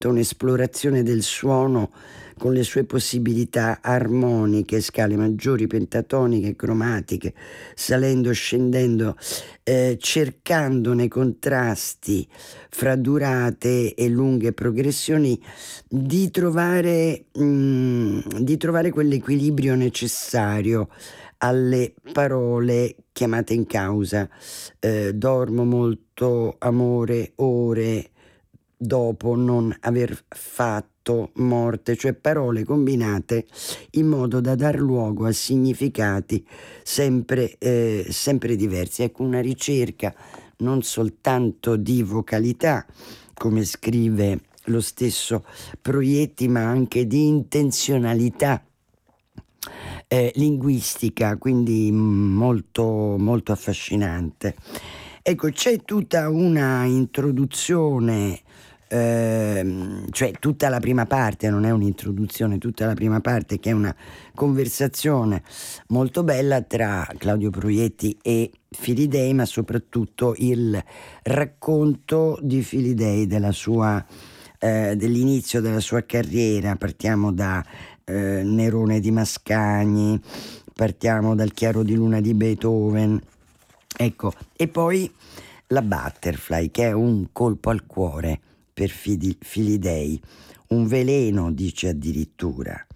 un'esplorazione del suono con le sue possibilità armoniche, scale maggiori, pentatoniche, cromatiche, salendo, scendendo, cercando nei contrasti fra durate e lunghe progressioni di trovare quell'equilibrio necessario alle parole chiamate in causa. Dormo molto, amore, ore, dopo non aver fatto, morte, cioè parole combinate in modo da dar luogo a significati sempre diversi. Ecco, una ricerca non soltanto di vocalità, come scrive lo stesso Proietti, ma anche di intenzionalità linguistica, quindi molto, molto affascinante. Ecco, c'è tutta una introduzione, cioè tutta la prima parte, non è un'introduzione, tutta la prima parte, che è una conversazione molto bella tra Claudio Proietti e Filidei, ma soprattutto il racconto di Filidei dell'inizio della sua carriera. Partiamo da Nerone di Mascagni, partiamo dal Chiaro di luna di Beethoven, ecco, e poi la Butterfly, che è un colpo al cuore per Filidei, un veleno, dice addirittura.